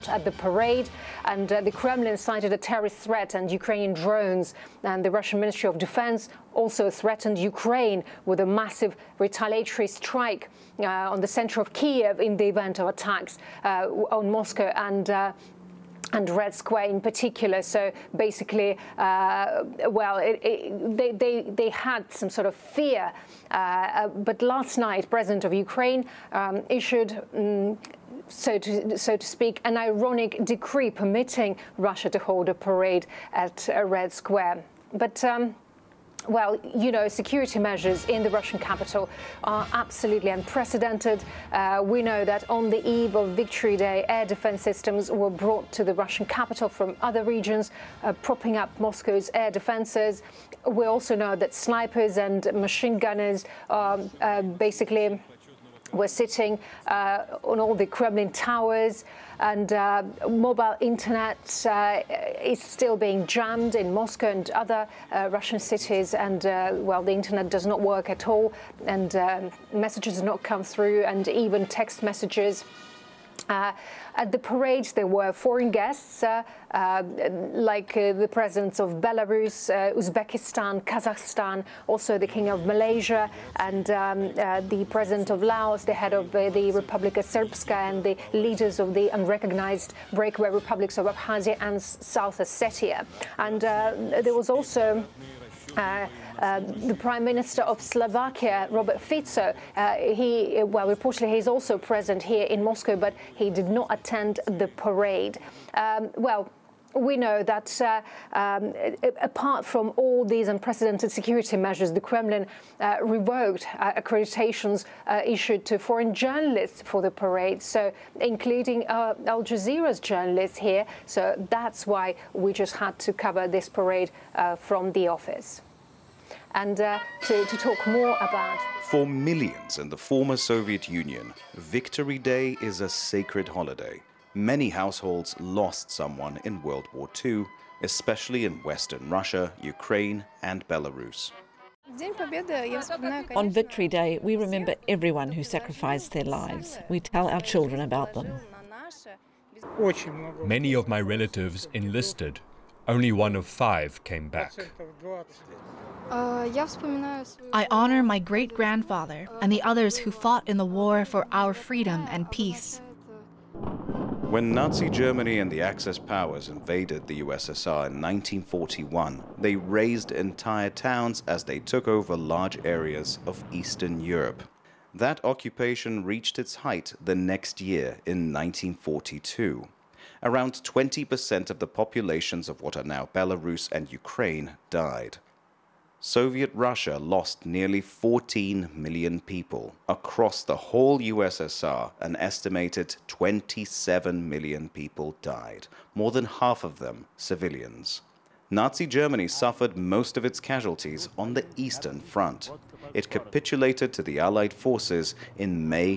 at the parade, and the Kremlin cited a terrorist threat and Ukrainian drones, and the Russian Ministry of Defense also threatened Ukraine with a massive retaliatory strike on the center of Kiev in the event of attacks on Moscow and Red Square in particular. So basically, well, they had some sort of fear. But last night, President of Ukraine issued, so to speak, an ironic decree permitting Russia to hold a parade at Red Square. But well, you know, security measures in the Russian capital are absolutely unprecedented. We know that on the eve of Victory Day, air defense systems were brought to the Russian capital from other regions, propping up Moscow's air defenses. We also know that snipers and machine gunners basically were sitting on all the Kremlin towers, and mobile internet is still being jammed in Moscow and other Russian cities, and well, the internet does not work at all, and messages do not come through, and even text messages. At the parade, there were foreign guests, like the presidents of Belarus, Uzbekistan, Kazakhstan, also the King of Malaysia, and the president of Laos, the head of the Republika Srpska, and the leaders of the unrecognized breakaway republics of Abkhazia and South Ossetia. And there was also the Prime Minister of Slovakia, Robert Fico. Well, reportedly he's also present here in Moscow, but he did not attend the parade. Well, we know that apart from all these unprecedented security measures, the Kremlin revoked accreditations issued to foreign journalists for the parade, so including Al Jazeera's journalists here. So that's why we just had to cover this parade from the office. And to talk more about... For millions in the former Soviet Union, Victory Day is a sacred holiday. Many households lost someone in World War II, especially in Western Russia, Ukraine and Belarus. On Victory Day, we remember everyone who sacrificed their lives. We tell our children about them. Many of my relatives enlisted. Only 1 of 5 came back. I honor my great-grandfather and the others who fought in the war for our freedom and peace. When Nazi Germany and the Axis powers invaded the USSR in 1941, they razed entire towns as they took over large areas of Eastern Europe. That occupation reached its height the next year in 1942. Around 20% of the populations of what are now Belarus and Ukraine died. Soviet Russia lost nearly 14 million people. Across the whole USSR, an estimated 27 million people died, more than half of them civilians. Nazi Germany suffered most of its casualties on the Eastern Front. It capitulated to the Allied forces in May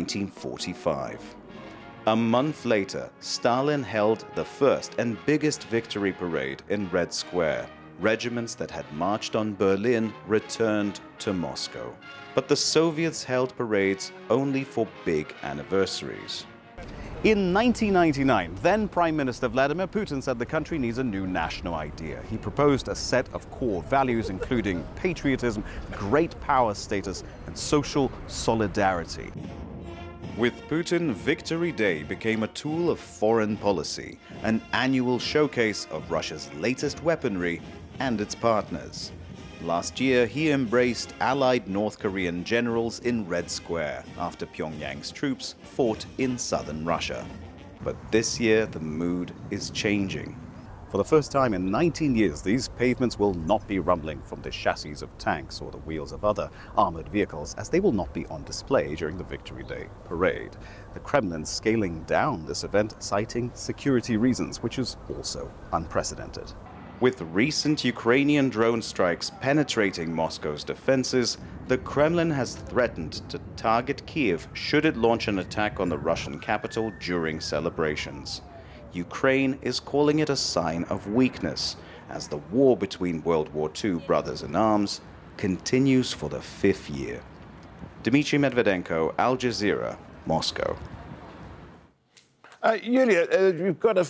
1945. A month later, Stalin held the first and biggest victory parade in Red Square. Regiments that had marched on Berlin returned to Moscow. But the Soviets held parades only for big anniversaries. In 1999, then Prime Minister Vladimir Putin said the country needs a new national idea. He proposed a set of core values including patriotism, great power status, and social solidarity. With Putin, Victory Day became a tool of foreign policy, an annual showcase of Russia's latest weaponry and its partners. Last year, he embraced allied North Korean generals in Red Square after Pyongyang's troops fought in southern Russia. But this year, the mood is changing. For the first time in 19 years, these pavements will not be rumbling from the chassis of tanks or the wheels of other armored vehicles, as they will not be on display during the Victory Day parade. The Kremlin scaling down this event, citing security reasons, which is also unprecedented. With recent Ukrainian drone strikes penetrating Moscow's defenses, the Kremlin has threatened to target Kiev should it launch an attack on the Russian capital during celebrations. Ukraine is calling it a sign of weakness, as the war between World War II brothers-in-arms continues for the 5th year. Dmitry Medvedenko, Al Jazeera, Moscow. Julia, you've got a